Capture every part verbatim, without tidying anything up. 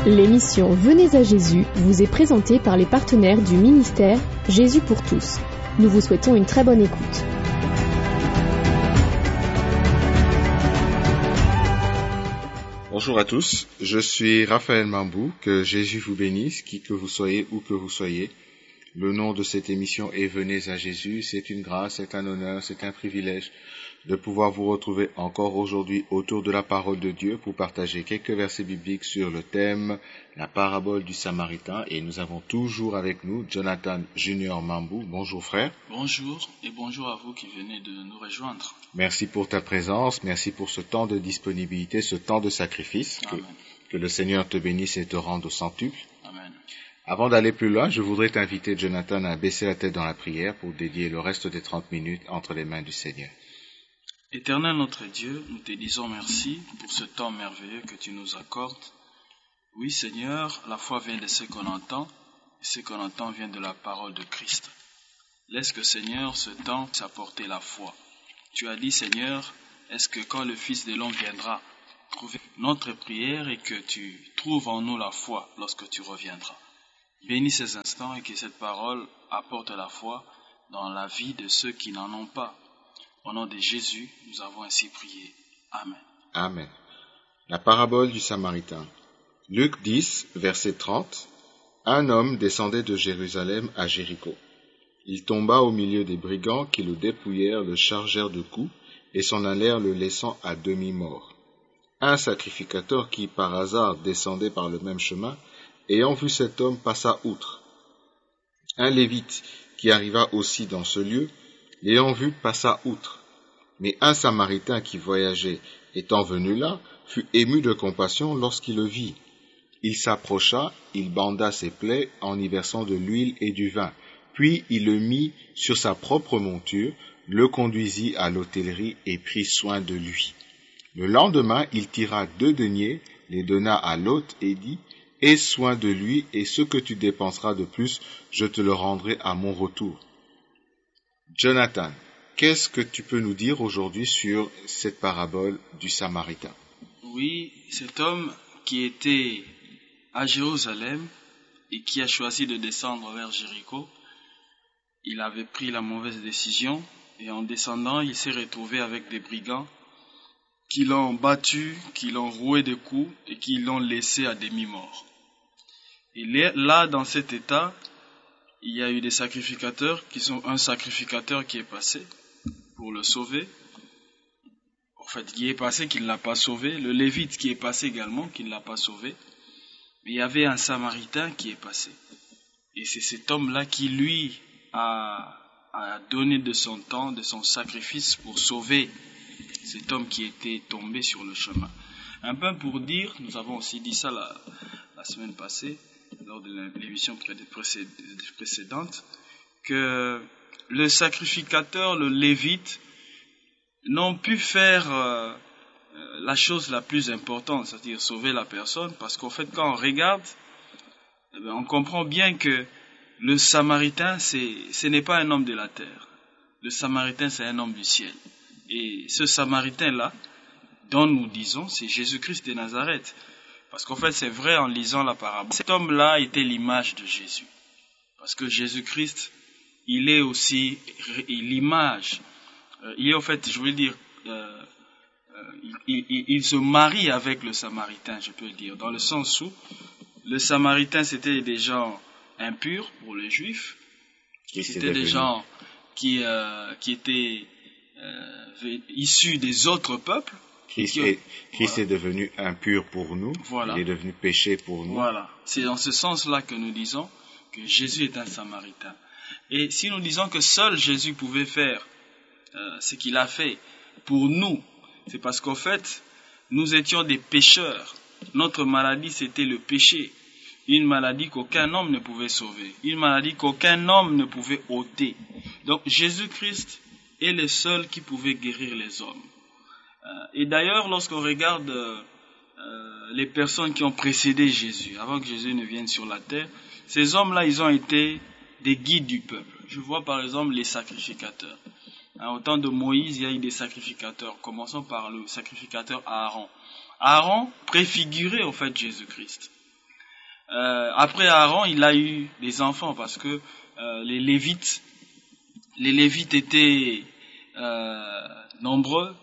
L'émission Venez à Jésus vous est présentée par les partenaires du ministère Jésus pour tous. Nous vous souhaitons une très bonne écoute. Bonjour à tous, je suis Raphaël Mambou, que Jésus vous bénisse, qui que vous soyez, où que vous soyez. Le nom de cette émission est Venez à Jésus, c'est une grâce, c'est un honneur, c'est un privilège de pouvoir vous retrouver encore aujourd'hui autour de la parole de Dieu pour partager quelques versets bibliques sur le thème, la parabole du Samaritain. Et nous avons toujours avec nous Jonathan Junior Mambou. Bonjour frère. Bonjour et bonjour à vous qui venez de nous rejoindre. Merci pour ta présence, merci pour ce temps de disponibilité, ce temps de sacrifice. Que, que le Seigneur te bénisse et te rende au centuple. Amen. Avant d'aller plus loin, je voudrais t'inviter, Jonathan, à baisser la tête dans la prière pour dédier le reste des trente minutes entre les mains du Seigneur. Éternel notre Dieu, nous te disons merci pour ce temps merveilleux que tu nous accordes. Oui Seigneur, la foi vient de ce qu'on entend, et ce qu'on entend vient de la parole de Christ. Laisse que Seigneur, ce temps s'apporter la foi. Tu as dit Seigneur, est-ce que quand le Fils de l'homme viendra, trouver notre prière et que tu trouves en nous la foi lorsque tu reviendras. Bénis ces instants et que cette parole apporte la foi dans la vie de ceux qui n'en ont pas. Au nom de Jésus, nous avons ainsi prié. Amen. Amen. La parabole du Samaritain. Luc dix, verset trente. Un homme descendait de Jérusalem à Jéricho. Il tomba au milieu des brigands qui le dépouillèrent, le chargèrent de coups et s'en allèrent le laissant à demi-mort. Un sacrificateur qui par hasard descendait par le même chemin, ayant vu cet homme, passa outre. Un lévite qui arriva aussi dans ce lieu, l'ayant vu, passa outre. Mais un Samaritain qui voyageait, étant venu là, fut ému de compassion lorsqu'il le vit. Il s'approcha, il banda ses plaies en y versant de l'huile et du vin. Puis il le mit sur sa propre monture, le conduisit à l'hôtellerie et prit soin de lui. Le lendemain, il tira deux deniers, les donna à l'hôte et dit « Aie soin de lui, et ce que tu dépenseras de plus, je te le rendrai à mon retour. » Jonathan, qu'est-ce que tu peux nous dire aujourd'hui sur cette parabole du Samaritain? Oui, cet homme qui était à Jérusalem et qui a choisi de descendre vers Jéricho, il avait pris la mauvaise décision et en descendant, il s'est retrouvé avec des brigands qui l'ont battu, qui l'ont roué de coups et qui l'ont laissé à demi-mort. Et là, dans cet état, il y a eu des sacrificateurs qui sont un sacrificateur qui est passé pour le sauver. En fait, qui est passé, qui ne l'a pas sauvé. Le Lévite qui est passé également, qui ne l'a pas sauvé. Mais il y avait un Samaritain qui est passé. Et c'est cet homme-là qui, lui, a, a donné de son temps, de son sacrifice pour sauver cet homme qui était tombé sur le chemin. Un peu pour dire, nous avons aussi dit ça la, la semaine passée, lors de l'émission précédente, que le sacrificateur, le lévite, n'ont pu faire euh, la chose la plus importante, c'est-à-dire sauver la personne, parce qu'en fait, quand on regarde, eh bien, on comprend bien que le Samaritain, c'est, ce n'est pas un homme de la terre. Le Samaritain, c'est un homme du ciel. Et ce Samaritain-là, dont nous disons, c'est Jésus-Christ de Nazareth. Parce qu'en fait, c'est vrai en lisant la parabole. Cet homme-là était l'image de Jésus. Parce que Jésus-Christ, il est aussi l'image. Il est en fait, je veux dire, euh, il, il, il se marie avec le Samaritain, je peux le dire. Dans le sens où le Samaritain, c'était des gens impurs pour les Juifs. Qui c'était des gens qui, euh, qui étaient euh, issus des autres peuples. Christ, est, Christ voilà. est devenu impur pour nous, voilà. Il est devenu péché pour nous. Voilà, c'est dans ce sens-là que nous disons que Jésus est un Samaritain. Et si nous disons que seul Jésus pouvait faire euh, ce qu'il a fait pour nous, c'est parce qu'en fait, nous étions des pécheurs. Notre maladie, c'était le péché. Une maladie qu'aucun homme ne pouvait sauver. Une maladie qu'aucun homme ne pouvait ôter. Donc Jésus-Christ est le seul qui pouvait guérir les hommes. Et d'ailleurs, lorsqu'on regarde euh, les personnes qui ont précédé Jésus, avant que Jésus ne vienne sur la terre, ces hommes-là, ils ont été des guides du peuple. Je vois par exemple les sacrificateurs. Hein, au temps de Moïse, il y a eu des sacrificateurs. Commençons par le sacrificateur Aaron. Aaron préfigurait en fait Jésus-Christ. euh, après Aaron, il a eu des enfants parce que euh, les Lévites, les Lévites étaient euh, nombreux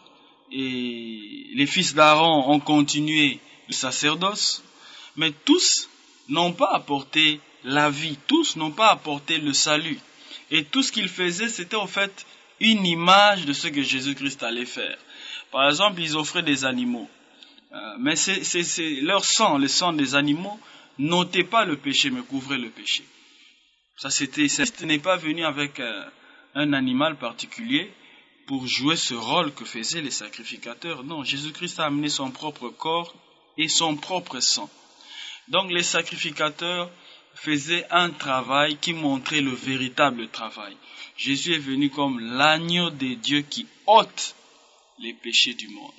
et les fils d'Aaron ont continué le sacerdoce, mais tous n'ont pas apporté la vie, tous n'ont pas apporté le salut. Et tout ce qu'ils faisaient, c'était en fait une image de ce que Jésus-Christ allait faire. Par exemple, ils offraient des animaux. Euh, mais c'est, c'est, c'est leur sang, le sang des animaux, n'ôtait pas le péché, mais couvrait le péché. Ça, c'était, ça n'est pas venu avec euh, un animal particulier pour jouer ce rôle que faisaient les sacrificateurs. Non, Jésus-Christ a amené son propre corps et son propre sang. Donc les sacrificateurs faisaient un travail qui montrait le véritable travail. Jésus est venu comme l'agneau de Dieu qui ôte les péchés du monde.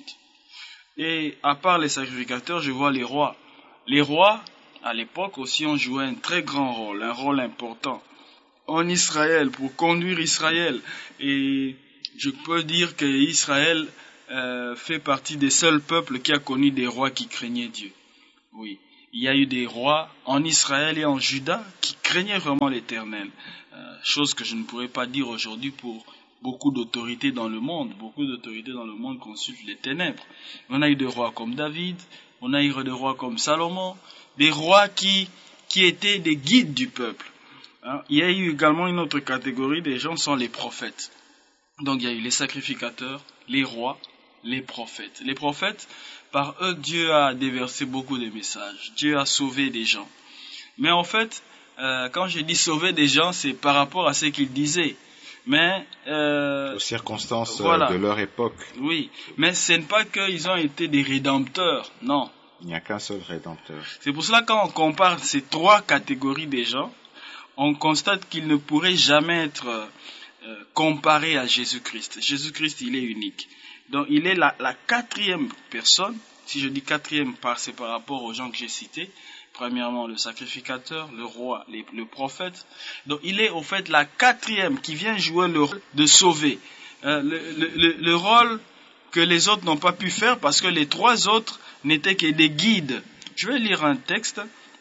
Et à part les sacrificateurs, je vois les rois. Les rois, à l'époque aussi, ont joué un très grand rôle, un rôle important en Israël, pour conduire Israël. Et je peux dire que Israël euh, fait partie des seuls peuples qui a connu des rois qui craignaient Dieu. Oui. Il y a eu des rois en Israël et en Juda qui craignaient vraiment l'Éternel. Euh, chose que je ne pourrais pas dire aujourd'hui pour beaucoup d'autorités dans le monde. Beaucoup d'autorités dans le monde consultent les ténèbres. On a eu des rois comme David, on a eu des rois comme Salomon, des rois qui, qui étaient des guides du peuple. Hein? Il y a eu également une autre catégorie des gens, sont les prophètes. Donc il y a eu les sacrificateurs, les rois, les prophètes. Les prophètes, par eux, Dieu a déversé beaucoup de messages. Dieu a sauvé des gens. Mais en fait, euh, quand je dis sauver des gens, c'est par rapport à ce qu'ils disaient. Mais euh, aux circonstances voilà. de leur époque. Oui, mais ce n'est pas qu'ils ont été des rédempteurs, non. Il n'y a qu'un seul rédempteur. C'est pour cela que quand on compare ces trois catégories des gens, on constate qu'ils ne pourraient jamais être euh, comparés à Jésus-Christ. Jésus-Christ, il est unique. Donc, il est la, la quatrième personne. Si je dis quatrième, c'est par rapport aux gens que j'ai cités. Premièrement, le sacrificateur, le roi, les, le prophète. Donc, il est au fait la quatrième qui vient jouer le rôle de sauver. Euh, le, le, le, le rôle que les autres n'ont pas pu faire parce que les trois autres n'étaient que des guides. Je vais lire un texte.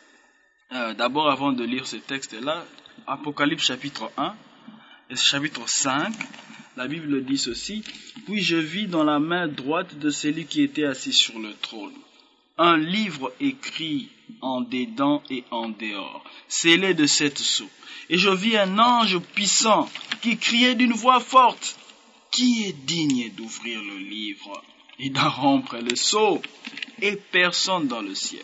Euh, d'abord, avant de lire ce texte-là, Apocalypse chapitre un et chapitre cinq. La Bible dit ceci. Puis je vis dans la main droite de celui qui était assis sur le trône un livre écrit en dedans et en dehors, scellé de sept sceaux. Et je vis un ange puissant qui criait d'une voix forte, qui est digne d'ouvrir le livre et d'en rompre le sceau? Et personne dans le ciel,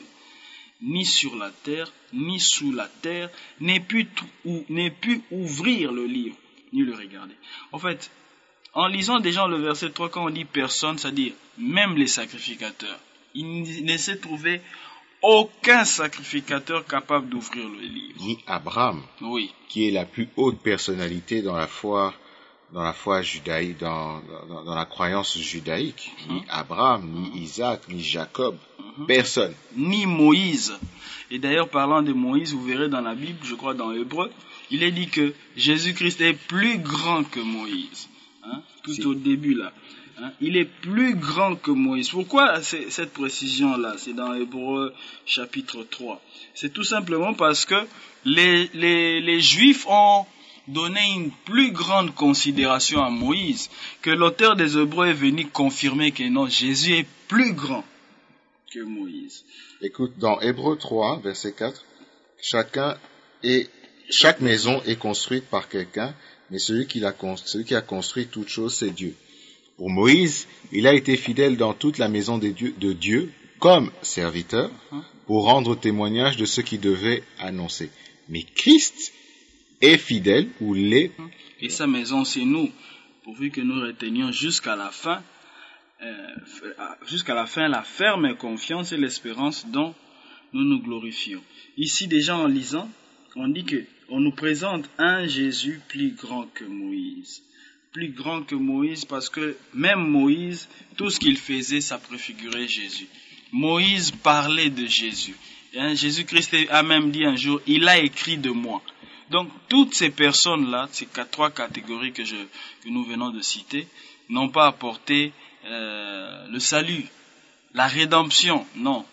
ni sur la terre, ni sous la terre, n'ait pu, ou, n'ait pu ouvrir le livre, ni le regarder. En fait, en lisant déjà le verset trois, quand on dit personne, c'est-à-dire même les sacrificateurs, il ne s'est trouvé aucun sacrificateur capable d'ouvrir le livre. Ni Abraham, oui, qui est la plus haute personnalité dans la foi, dans la foi judaïque, dans, dans, dans la croyance judaïque. Mm-hmm. Ni Abraham, ni Isaac, ni Jacob, mm-hmm. Personne. Ni Moïse. Et d'ailleurs, parlant de Moïse, vous verrez dans la Bible, je crois dans Hébreu, il est dit que Jésus-Christ est plus grand que Moïse. Hein, tout si. Au début là. Hein, il est plus grand que Moïse. Pourquoi c'est, cette précision-là? C'est dans Hébreux chapitre trois. C'est tout simplement parce que les, les, les Juifs ont donné une plus grande considération à Moïse, que l'auteur des Hébreux est venu confirmer que non, Jésus est plus grand que Moïse. Écoute, dans Hébreux trois, verset quatre, chacun est, chaque maison est construite par quelqu'un, mais celui qui, l'a construit, celui qui a construit toute chose, c'est Dieu. Pour Moïse, il a été fidèle dans toute la maison de Dieu, de Dieu comme serviteur pour rendre témoignage de ce qu'il devait annoncer. Mais Christ est fidèle ou l'est. Et sa maison, c'est nous, pourvu que nous retenions jusqu'à la fin, euh, jusqu'à la fin la ferme confiance et l'espérance dont nous nous glorifions. Ici, déjà en lisant, on dit que on nous présente un Jésus plus grand que Moïse. Plus grand que Moïse parce que même Moïse, tout ce qu'il faisait, ça préfigurait Jésus. Moïse parlait de Jésus. Hein, Jésus-Christ a même dit un jour, il a écrit de moi. Donc toutes ces personnes-là, ces trois catégories que, je, que nous venons de citer, n'ont pas apporté euh, le salut, la rédemption, non.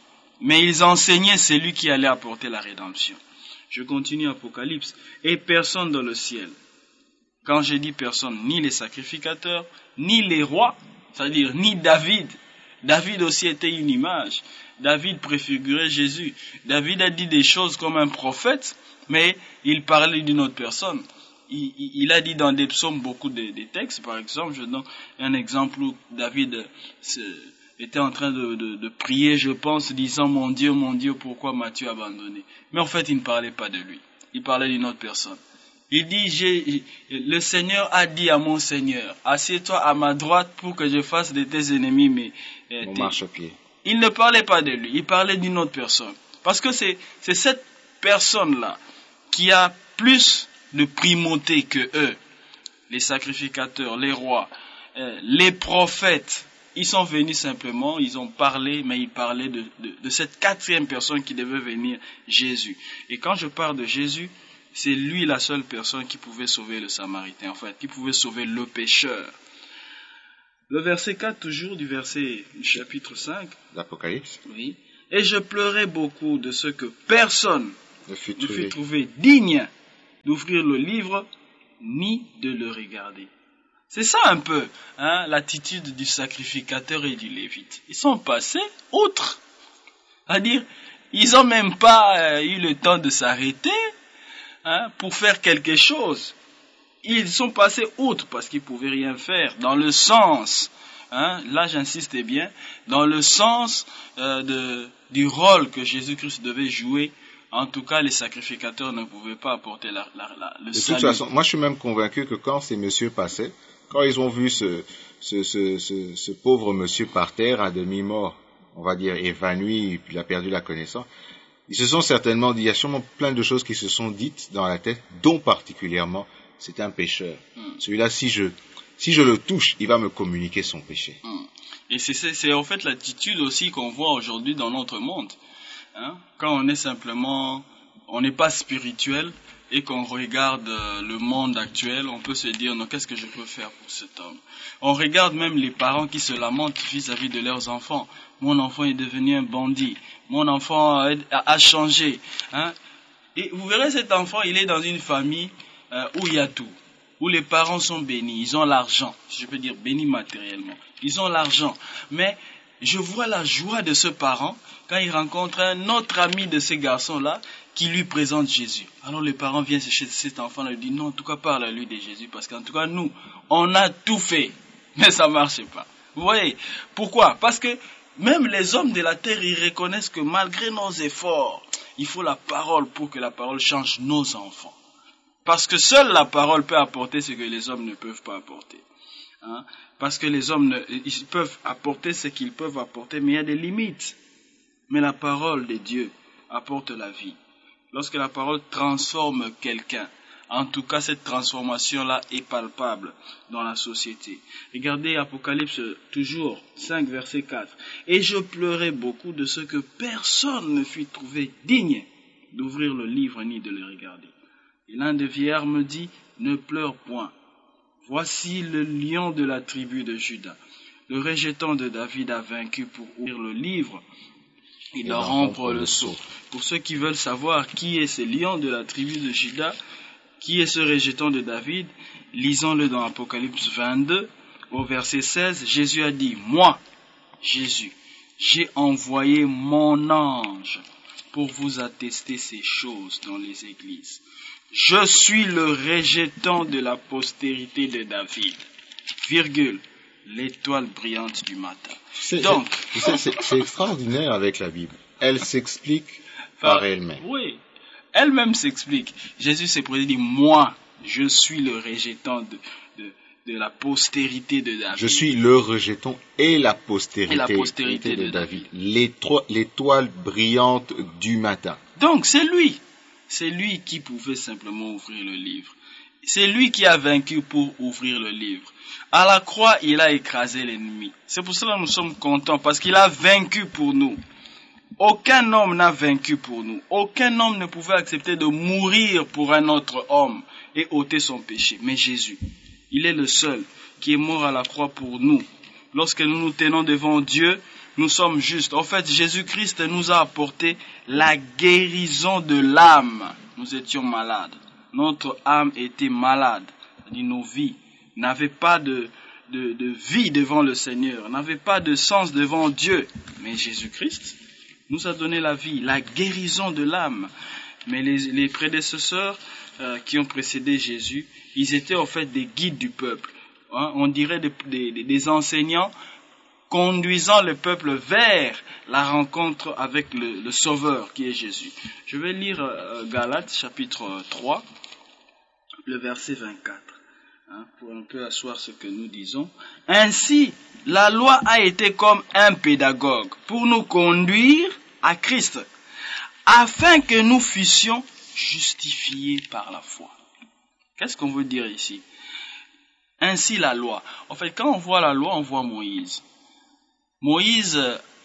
mais ils enseignaient celui qui allait apporter la rédemption. Je continue Apocalypse. Et personne dans le ciel, quand je dis personne, ni les sacrificateurs, ni les rois, c'est-à-dire ni David. David aussi était une image. David préfigurait Jésus. David a dit des choses comme un prophète, mais il parlait d'une autre personne. Il, il, il a dit dans des psaumes beaucoup de, de textes. Par exemple, je donne un exemple où David se, était en train de, de, de prier, je pense, disant « Mon Dieu, mon Dieu, pourquoi m'as-tu abandonné ?» Mais en fait, il ne parlait pas de lui. Il parlait d'une autre personne. Il dit, j'ai, le Seigneur a dit à mon Seigneur, assieds-toi à ma droite pour que je fasse de tes ennemis mes euh, On tes... marche-pied. Il ne parlait pas de lui, il parlait d'une autre personne. Parce que c'est, c'est cette personne-là qui a plus de primauté que eux. Les sacrificateurs, les rois, euh, les prophètes, ils sont venus simplement, ils ont parlé, mais ils parlaient de, de, de cette quatrième personne qui devait venir, Jésus. Et quand je parle de Jésus, c'est lui la seule personne qui pouvait sauver le Samaritain, en fait, qui pouvait sauver le pécheur. Le verset quatre, toujours du verset du chapitre cinq. L'Apocalypse. Oui. Et je pleurais beaucoup de ce que personne ne fut ne trouvé. fut trouvé digne d'ouvrir le livre, ni de le regarder. C'est ça un peu, hein, l'attitude du sacrificateur et du lévite. Ils sont passés outre. C'est-à-dire, ils n'ont même pas euh, eu le temps de s'arrêter, hein, pour faire quelque chose. Ils sont passés outre parce qu'ils ne pouvaient rien faire. Dans le sens, hein, là j'insiste bien, dans le sens euh, de, du rôle que Jésus-Christ devait jouer. En tout cas, les sacrificateurs ne pouvaient pas apporter la, la, la, le de salut. toute façon, moi je suis même convaincu que quand ces messieurs passaient, quand ils ont vu ce, ce, ce, ce, ce pauvre monsieur par terre à demi-mort, on va dire évanoui, puis il a perdu la connaissance, ils se sont certainement dit, il y a sûrement plein de choses qui se sont dites dans la tête, dont particulièrement, c'est un pécheur. Mm. Celui-là, si je, si je le touche, il va me communiquer son péché. Mm. Et c'est, c'est, c'est en fait l'attitude aussi qu'on voit aujourd'hui dans notre monde. Hein? Quand on est simplement, on n'est pas spirituel et qu'on regarde euh, le monde actuel, on peut se dire, non, qu'est-ce que je peux faire pour cet homme? On regarde même les parents qui se lamentent vis-à-vis de leurs enfants. Mon enfant est devenu un bandit. Mon enfant a, a changé. Hein? Et vous verrez, cet enfant, il est dans une famille euh, où il y a tout. Où les parents sont bénis. Ils ont l'argent. Je peux dire bénis matériellement. Ils ont l'argent. Mais je vois la joie de ce parent quand il rencontre un autre ami de ce garçon-là qui lui présente Jésus. Alors les parents viennent chez cet enfant et lui disent, non, en tout cas, parle à lui de Jésus. Parce qu'en tout cas, nous, on a tout fait. Mais ça ne marche pas. Vous voyez? Pourquoi? Parce que même les hommes de la terre, ils reconnaissent que malgré nos efforts, il faut la parole pour que la parole change nos enfants. Parce que seule la parole peut apporter ce que les hommes ne peuvent pas apporter. Hein? Parce que les hommes, ne, ils peuvent apporter ce qu'ils peuvent apporter, mais il y a des limites. Mais la parole de Dieu apporte la vie. Lorsque la parole transforme quelqu'un, en tout cas cette transformation-là est palpable dans la société. Regardez Apocalypse toujours, cinq verset quatre. Et je pleurais beaucoup de ce que personne ne fut trouvé digne d'ouvrir le livre ni de le regarder. Et l'un des vieillards me dit, ne pleure point. Voici le lion de la tribu de Juda. Le rejeton de David a vaincu pour ouvrir le livre et de rompre le sceau. Pour ceux qui veulent savoir qui est ce lion de la tribu de Juda, qui est ce rejeton de David, lisons-le dans Apocalypse vingt-deux, au verset seize, Jésus a dit, moi, Jésus, j'ai envoyé mon ange pour vous attester ces choses dans les églises. Je suis le rejeton de la postérité de David, virgule, l'étoile brillante du matin. C'est, Donc, c'est, c'est, c'est extraordinaire avec la Bible. Elle s'explique par, par elle-même. Oui, elle-même s'explique. Jésus s'est prédit, moi, je suis le rejeton de, de, de la postérité de David. Je suis le rejeton et la postérité, et la postérité de, de David. David. L'étoile, l'étoile brillante du matin. Donc, c'est lui. C'est lui qui pouvait simplement ouvrir le livre. C'est lui qui a vaincu pour ouvrir le livre. À la croix, il a écrasé l'ennemi. C'est pour cela que nous sommes contents, parce qu'il a vaincu pour nous. Aucun homme n'a vaincu pour nous. Aucun homme ne pouvait accepter de mourir pour un autre homme et ôter son péché. Mais Jésus, il est le seul qui est mort à la croix pour nous. Lorsque nous nous tenons devant Dieu, nous sommes justes. En fait, Jésus-Christ nous a apporté la guérison de l'âme. Nous étions malades. Notre âme était malade. C'est-à-dire nos vies n'avaient pas de, de, de vie devant le Seigneur, n'avaient pas de sens devant Dieu. Mais Jésus-Christ nous a donné la vie, la guérison de l'âme. Mais les, les prédécesseurs euh, qui ont précédé Jésus, ils étaient en fait des guides du peuple. Hein, on dirait des, des, des enseignants conduisant le peuple vers la rencontre avec le, le Sauveur qui est Jésus. Je vais lire euh, Galates chapitre trois, le verset vingt-quatre, hein, pour un peu asseoir ce que nous disons. Ainsi, la loi a été comme un pédagogue pour nous conduire à Christ, afin que nous fussions justifiés par la foi. Qu'est-ce qu'on veut dire ici? Ainsi la loi. En fait, quand on voit la loi, on voit Moïse. Moïse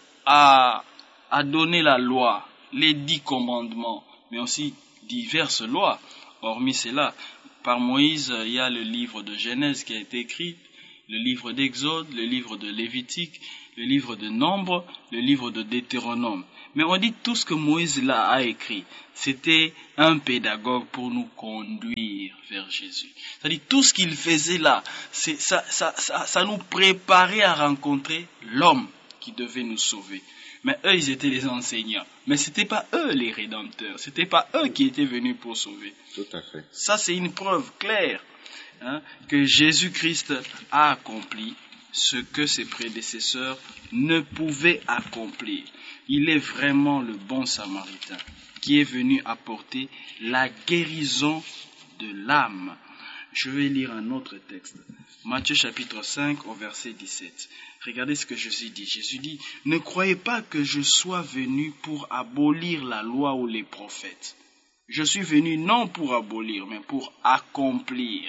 a, a donné la loi, les dix commandements, mais aussi diverses lois. Hormis cela, par Moïse, il y a le livre de Genèse qui a été écrit, le livre d'Exode, le livre de Lévitique, le livre de Nombre, le livre de Deutéronome. Mais on dit tout ce que Moïse là a écrit, c'était un pédagogue pour nous conduire vers Jésus. C'est-à-dire tout ce qu'il faisait là, c'est, ça, ça, ça, ça nous préparait à rencontrer l'homme qui devait nous sauver. Mais eux, ils étaient les enseignants. Mais c'était pas eux les rédempteurs. C'était pas eux qui étaient venus pour sauver. Tout à fait. Ça, c'est une preuve claire, hein, que Jésus-Christ a accompli ce que ses prédécesseurs ne pouvaient accomplir. Il est vraiment le bon Samaritain qui est venu apporter la guérison de l'âme. Je vais lire un autre texte. Matthieu chapitre cinq au verset dix-sept. Regardez ce que Jésus dit. Jésus dit, « Ne croyez pas que je sois venu pour abolir la loi ou les prophètes. Je suis venu non pour abolir, mais pour accomplir. »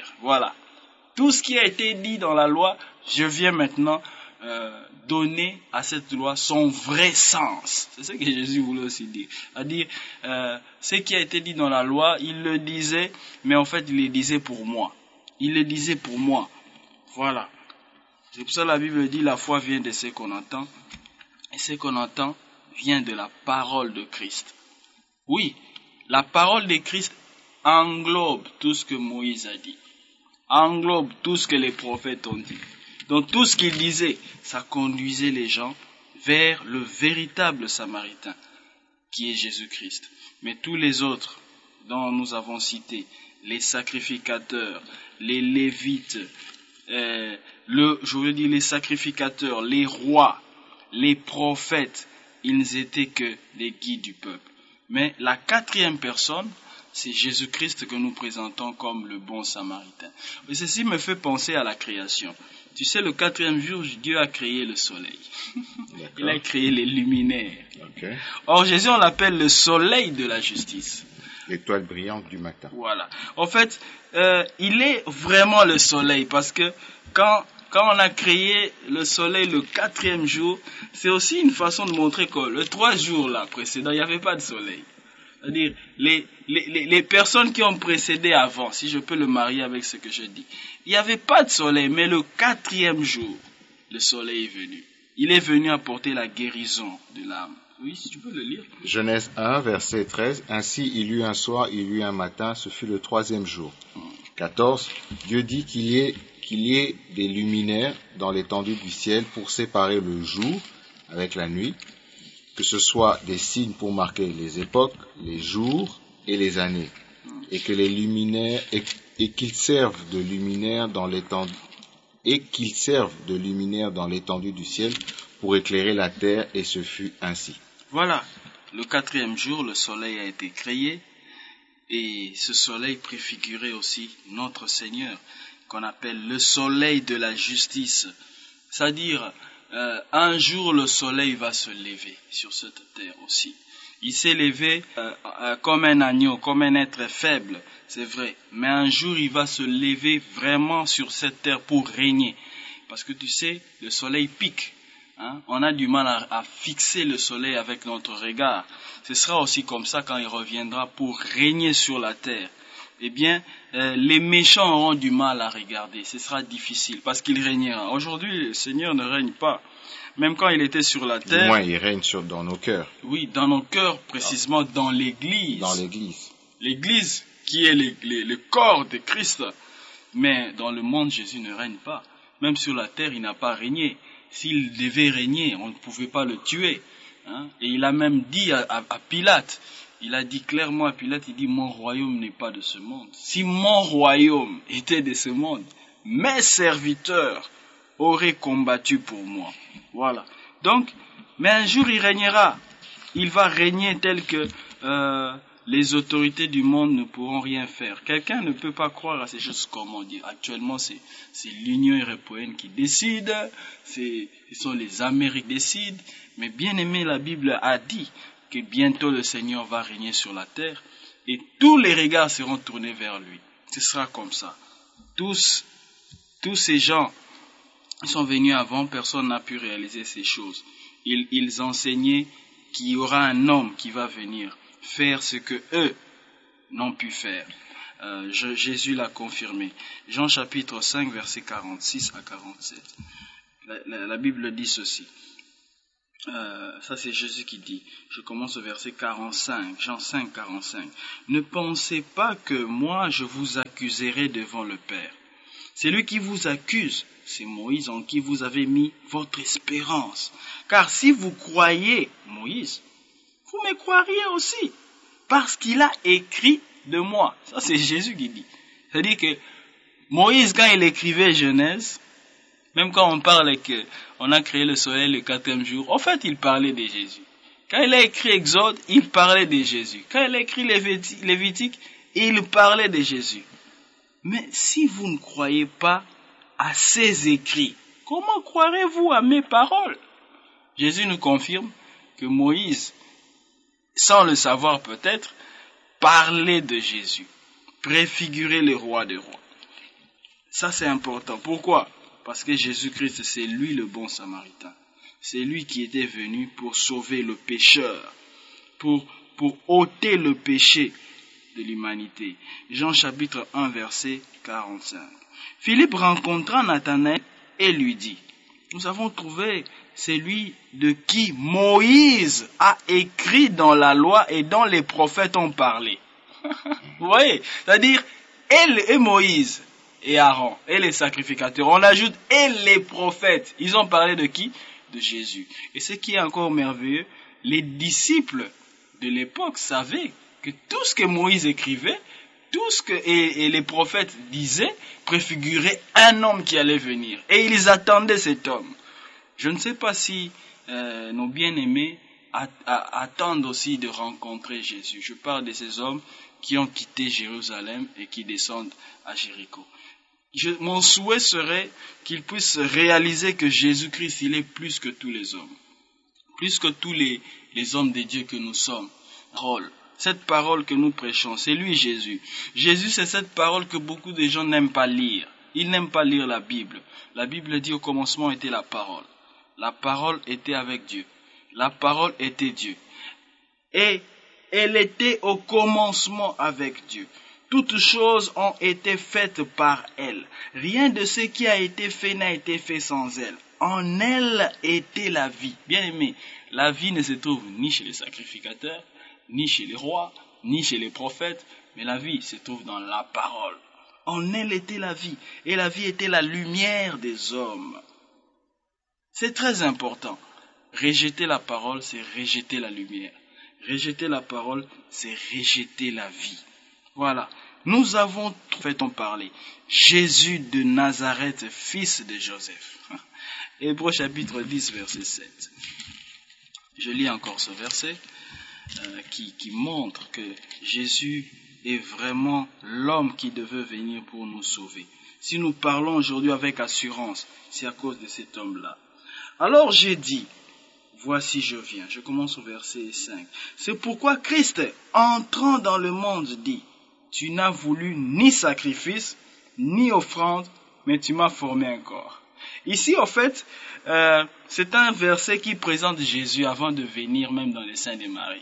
Voilà. Tout ce qui a été dit dans la loi, je viens maintenant euh, donner à cette loi son vrai sens. C'est ce que Jésus voulait aussi dire. C'est-à-dire, euh, ce qui a été dit dans la loi, il le disait, mais en fait, il le disait pour moi. Il le disait pour moi. Voilà. C'est pour ça que la Bible dit, la foi vient de ce qu'on entend, et ce qu'on entend vient de la parole de Christ. Oui, la parole de Christ englobe tout ce que Moïse a dit, englobe tout ce que les prophètes ont dit. Donc tout ce qu'il disait, ça conduisait les gens vers le véritable Samaritain, qui est Jésus-Christ. Mais tous les autres dont nous avons cité, les sacrificateurs, les lévites, euh, le, je veux dire les sacrificateurs, les rois, les prophètes, ils n'étaient que les guides du peuple. Mais la quatrième personne, c'est Jésus-Christ que nous présentons comme le bon Samaritain. Et ceci me fait penser à la création. Tu sais, le quatrième jour, Dieu a créé le soleil. Il a créé les luminaires. Okay. Or, Jésus, on l'appelle le soleil de la justice. L'étoile brillante du matin. Voilà. En fait, euh, il est vraiment le soleil parce que quand, quand on a créé le soleil le quatrième jour, c'est aussi une façon de montrer que le trois jours là précédent, il n'y avait pas de soleil. C'est-à-dire, les, les, les, les personnes qui ont précédé avant, si je peux le marier avec ce que je dis, il n'y avait pas de soleil, mais le quatrième jour, le soleil est venu. Il est venu apporter la guérison de l'âme. Oui, si tu peux le lire. Genèse un, verset treize. Ainsi il eut un soir, il eut un matin, ce fut le troisième jour. quatorze. Dieu dit qu'il y ait, qu'il y ait des luminaires dans l'étendue du ciel pour séparer le jour avec la nuit, que ce soit des signes pour marquer les époques, les jours et les années, et que les luminaires, et, et qu'ils servent de luminaires dans l'étendue, et qu'ils servent de luminaires dans l'étendue du ciel pour éclairer la terre, et ce fut ainsi. Voilà, le quatrième jour, le soleil a été créé, et ce soleil préfigurait aussi notre Seigneur, qu'on appelle le soleil de la justice. C'est-à-dire, euh, un jour le soleil va se lever sur cette terre aussi. Il s'est levé euh, euh, comme un agneau, comme un être faible, c'est vrai. Mais un jour il va se lever vraiment sur cette terre pour régner. Parce que tu sais, le soleil pique. Hein? On a du mal à, à fixer le soleil avec notre regard. Ce sera aussi comme ça quand il reviendra pour régner sur la terre. Eh bien, euh, les méchants auront du mal à regarder. Ce sera difficile parce qu'il régnera. Aujourd'hui, le Seigneur ne règne pas. même quand il était sur la terre. Du moins, il règne sur, dans nos cœurs. Oui, dans nos cœurs, précisément dans l'Église. Dans l'Église. L'Église qui est le, le, le corps de Christ. Mais dans le monde, Jésus ne règne pas. Même sur la terre, il n'a pas régné. S'il devait régner, on ne pouvait pas le tuer. Hein? Et il a même dit à, à, à Pilate, il a dit clairement à Pilate, il dit, mon royaume n'est pas de ce monde. Si mon royaume était de ce monde, mes serviteurs auraient combattu pour moi. Voilà. Donc, mais un jour il régnera. Il va régner tel que euh, les autorités du monde ne pourront rien faire. Quelqu'un ne peut pas croire à ces choses, comme on dit. Actuellement, c'est, c'est l'Union européenne qui décide, c'est, ce sont les Amériques qui décident. Mais bien aimé, la Bible a dit que bientôt le Seigneur va régner sur la terre et tous les regards seront tournés vers lui. Ce sera comme ça. Tous, tous ces gens sont venus avant, personne n'a pu réaliser ces choses. Ils, ils enseignaient qu'il y aura un homme qui va venir faire ce que eux n'ont pu faire. Euh, je, Jésus l'a confirmé. Jean chapitre cinq, versets quarante-six à quarante-sept. La, la, la Bible dit ceci. Euh, ça c'est Jésus qui dit. Je commence au verset quarante-cinq, Jean cinq, quarante-cinq. Ne pensez pas que moi je vous accuserai devant le Père. Celui qui vous accuse, c'est Moïse en qui vous avez mis votre espérance. Car si vous croyez Moïse, vous me croiriez aussi, parce qu'il a écrit de moi. Ça c'est Jésus qui dit. C'est-à-dire que Moïse, quand il écrivait Genèse, même quand on parle qu'on a créé le soleil le quatrième jour, en fait, il parlait de Jésus. Quand il a écrit Exode, il parlait de Jésus. Quand il a écrit Lévitique, il parlait de Jésus. Mais si vous ne croyez pas à ces écrits, comment croirez-vous à mes paroles? Jésus nous confirme que Moïse, sans le savoir peut-être, parlait de Jésus, préfigurait le roi des rois. Ça c'est important. Pourquoi? Parce que Jésus-Christ, c'est lui le bon samaritain. C'est lui qui était venu pour sauver le pécheur, pour, pour ôter le péché de l'humanité. Jean chapitre un, verset quarante-cinq. Philippe rencontra Nathanaël et lui dit, nous avons trouvé celui de qui Moïse a écrit dans la loi et dont les prophètes ont parlé. Vous voyez? C'est-à-dire, elle et Moïse, et Aaron, et les sacrificateurs, on ajoute, et les prophètes, ils ont parlé de qui? De Jésus. Et ce qui est encore merveilleux, les disciples de l'époque savaient que tout ce que Moïse écrivait, tout ce que et, et les prophètes disaient, préfigurait un homme qui allait venir. Et ils attendaient cet homme. Je ne sais pas si euh, nos bien-aimés a, a, attendent aussi de rencontrer Jésus. Je parle de ces hommes qui ont quitté Jérusalem et qui descendent à Jéricho. Je, mon souhait serait qu'ils puissent réaliser que Jésus-Christ, il est plus que tous les hommes. Plus que tous les, les hommes de Dieu que nous sommes. Parole. Cette parole que nous prêchons, c'est lui Jésus. Jésus, c'est cette parole que beaucoup de gens n'aiment pas lire. Ils n'aiment pas lire la Bible. La Bible dit au commencement était la parole. La parole était avec Dieu. La parole était Dieu. Et elle était au commencement avec Dieu. Toutes choses ont été faites par elle. Rien de ce qui a été fait n'a été fait sans elle. En elle était la vie. Bien aimé, la vie ne se trouve ni chez les sacrificateurs, ni chez les rois, ni chez les prophètes, mais la vie se trouve dans la parole. En elle était la vie, et la vie était la lumière des hommes. C'est très important. Rejeter la parole, c'est rejeter la lumière. Rejeter la parole, c'est rejeter la vie. Voilà. Nous avons fait en parler. Jésus de Nazareth, fils de Joseph. Hébreux chapitre dix, verset sept. Je lis encore ce verset euh, qui, qui montre que Jésus est vraiment l'homme qui devait venir pour nous sauver. Si nous parlons aujourd'hui avec assurance, c'est à cause de cet homme-là. Alors j'ai dit, voici je viens. Je commence au verset cinq. C'est pourquoi Christ, entrant dans le monde, dit, tu n'as voulu ni sacrifice, ni offrande, mais tu m'as formé un corps. Ici, en fait, euh, c'est un verset qui présente Jésus avant de venir même dans les seins de Marie.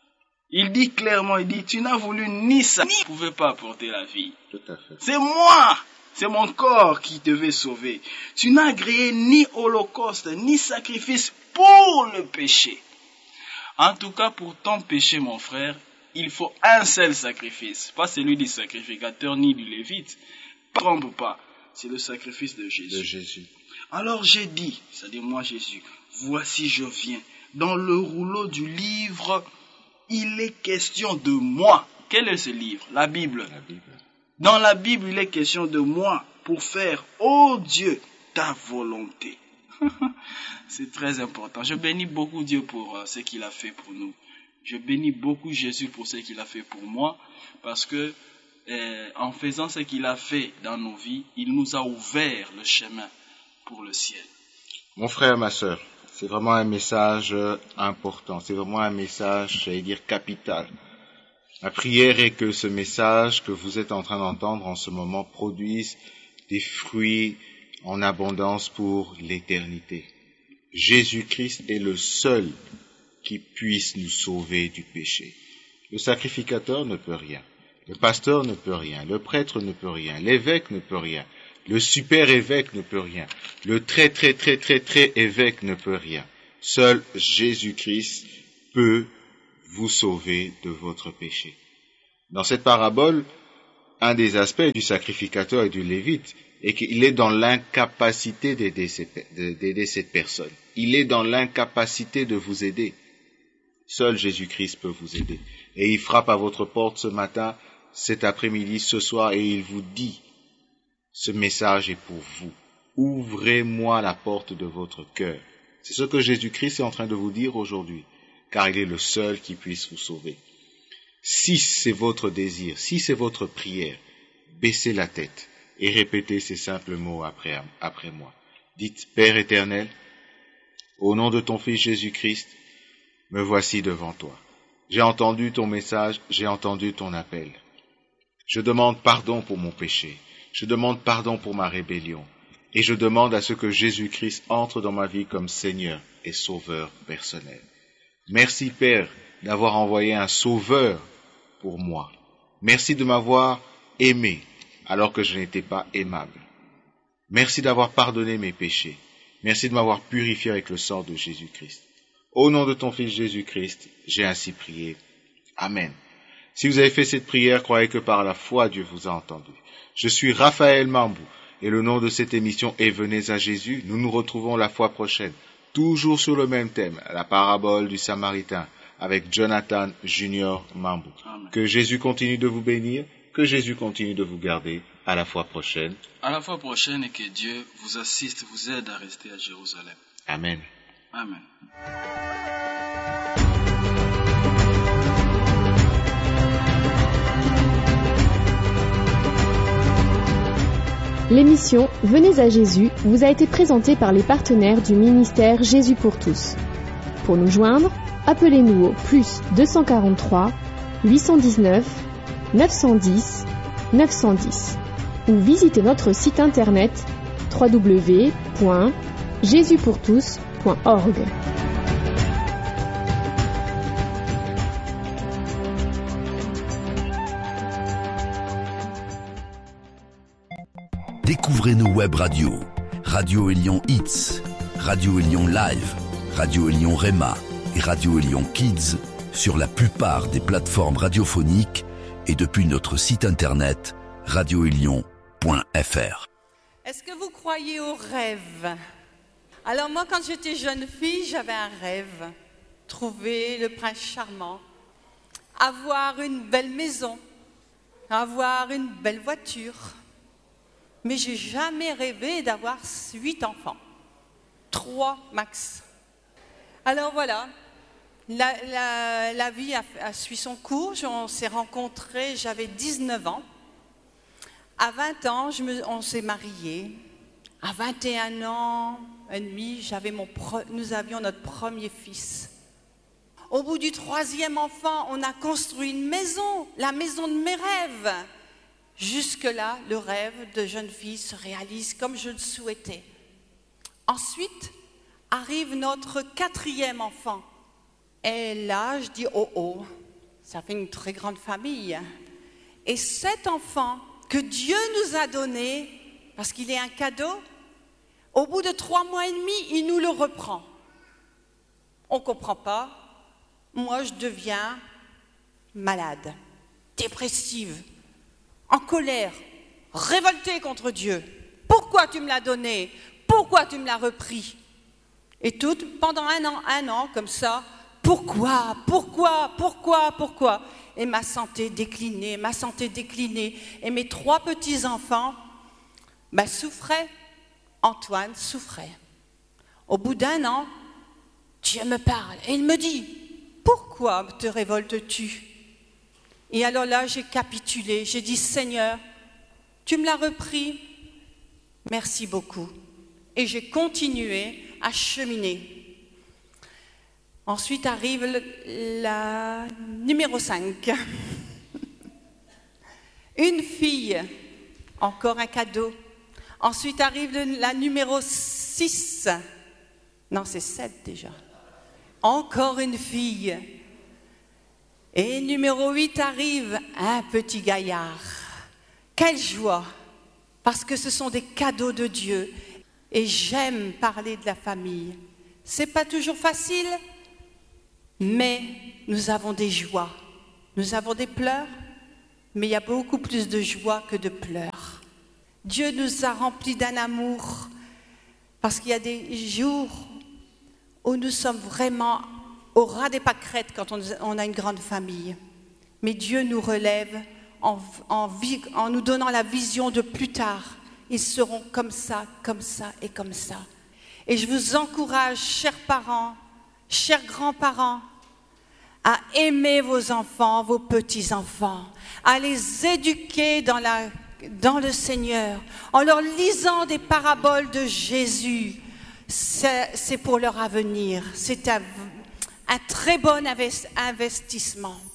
Il dit clairement, il dit, tu n'as voulu ni ça, ni ne pouvais pas apporter la vie. Tout à fait. C'est moi, C'est mon corps qui devait sauver. Tu n'as agréé ni holocauste, ni sacrifice pour le péché. En tout cas, pour ton péché, mon frère, il faut un seul sacrifice. Pas celui du sacrificateur ni du lévite. Ne trompe pas. C'est le sacrifice de Jésus. De Jésus. Alors j'ai dit, c'est-à-dire moi Jésus, voici je viens. Dans le rouleau du livre, il est question de moi. Quel est ce livre? La Bible. La Bible. Dans la Bible, il est question de moi pour faire, ô Dieu, ta volonté. C'est très important. Je bénis beaucoup Dieu pour euh, ce qu'il a fait pour nous. Je bénis beaucoup Jésus pour ce qu'il a fait pour moi, parce que euh, en faisant ce qu'il a fait dans nos vies, il nous a ouvert le chemin pour le ciel. Mon frère, ma sœur, c'est vraiment un message important, c'est vraiment un message, j'allais dire, capital. Ma prière est que ce message que vous êtes en train d'entendre en ce moment produise des fruits en abondance pour l'éternité. Jésus-Christ est le seul qui puisse nous sauver du péché. Le sacrificateur ne peut rien, le pasteur ne peut rien, le prêtre ne peut rien, l'évêque ne peut rien, le super évêque ne peut rien, le très très très très très évêque ne peut rien. Seul Jésus-Christ peut vous sauver de votre péché. Dans cette parabole, un des aspects du sacrificateur et du lévite est qu'il est dans l'incapacité d'aider, ces, d'aider cette personne. Il est dans l'incapacité de vous aider. Seul Jésus-Christ peut vous aider. Et il frappe à votre porte ce matin, cet après-midi, ce soir, et il vous dit, ce message est pour vous. Ouvrez-moi la porte de votre cœur. C'est ce que Jésus-Christ est en train de vous dire aujourd'hui, car il est le seul qui puisse vous sauver. Si c'est votre désir, si c'est votre prière, baissez la tête et répétez ces simples mots après, après moi. Dites, Père éternel, au nom de ton Fils Jésus-Christ, me voici devant toi. J'ai entendu ton message, j'ai entendu ton appel. Je demande pardon pour mon péché, je demande pardon pour ma rébellion, et je demande à ce que Jésus-Christ entre dans ma vie comme Seigneur et Sauveur personnel. Merci Père d'avoir envoyé un Sauveur pour moi. Merci de m'avoir aimé alors que je n'étais pas aimable. Merci d'avoir pardonné mes péchés. Merci de m'avoir purifié avec le sang de Jésus-Christ. Au nom de ton Fils Jésus-Christ, j'ai ainsi prié. Amen. Si vous avez fait cette prière, croyez que par la foi, Dieu vous a entendu. Je suis Raphaël Mambou et le nom de cette émission est Venez à Jésus. Nous nous retrouvons la fois prochaine, toujours sur le même thème, la parabole du Samaritain, avec Jonathan Junior Mambou. Amen. Que Jésus continue de vous bénir, que Jésus continue de vous garder. À la fois prochaine. À la fois prochaine et que Dieu vous assiste, vous aide à rester à Jérusalem. Amen. Amen. L'émission Venez à Jésus vous a été présentée par les partenaires du ministère Jésus pour tous. Pour nous joindre, appelez-nous au plus deux cent quarante-trois, huit cent dix-neuf, neuf cent dix, neuf cent dix ou visitez notre site internet w w w point jésus pour tous point org. Découvrez nos web radios, Radio Élion Hits, Radio Élion Live, Radio Élion Rema et Radio Élion Kids sur la plupart des plateformes radiophoniques et depuis notre site internet radio élion point f r. Est-ce que vous croyez aux rêves? Alors moi, quand j'étais jeune fille, j'avais un rêve. Trouver le prince charmant, avoir une belle maison, avoir une belle voiture. Mais j'ai jamais rêvé d'avoir huit enfants. Trois max. Alors voilà, la, la, la vie a, a suivi son cours. On s'est rencontrés, j'avais dix-neuf ans. À vingt ans, je me, on s'est mariés. À vingt et un ans et demi, j'avais mon pre, nous avions notre premier fils. Au bout du troisième enfant, on a construit une maison, la maison de mes rêves. Jusque-là, le rêve de jeune fille se réalise comme je le souhaitais. Ensuite, arrive notre quatrième enfant. Et là, je dis, oh oh, ça fait une très grande famille. Et cet enfant que Dieu nous a donné parce qu'il est un cadeau. Au bout de trois mois et demi, il nous le reprend. On ne comprend pas. Moi, je deviens malade, dépressive, en colère, révoltée contre Dieu. Pourquoi tu me l'as donné? Pourquoi tu me l'as repris? Et tout, pendant un an, un an, comme ça, pourquoi, pourquoi, pourquoi, pourquoi? Et ma santé déclinait, ma santé déclinait. Et mes trois petits-enfants ben, souffraient. Antoine souffrait. Au bout d'un an, Dieu me parle et il me dit, pourquoi te révoltes-tu? Et alors là, j'ai capitulé, j'ai dit, Seigneur, tu me l'as repris, merci beaucoup. Et j'ai continué à cheminer. Ensuite arrive le, la numéro cinq. Une fille, encore un cadeau. Ensuite arrive le, la numéro six. Non, c'est sept déjà. Encore une fille. Et numéro huit arrive un petit gaillard. Quelle joie! Parce que ce sont des cadeaux de Dieu. Et j'aime parler de la famille. C'est pas toujours facile, mais nous avons des joies. Nous avons des pleurs, mais il y a beaucoup plus de joie que de pleurs. Dieu nous a remplis d'un amour, parce qu'il y a des jours où nous sommes vraiment au ras des pâquerettes quand on, on a une grande famille. Mais Dieu nous relève en, en, en nous donnant la vision de plus tard. Ils seront comme ça, comme ça et comme ça. Et je vous encourage, chers parents, chers grands-parents, à aimer vos enfants, vos petits-enfants, à les éduquer dans, la, dans le Seigneur, en leur lisant des paraboles de Jésus. C'est pour leur avenir. C'est un, un très bon investissement.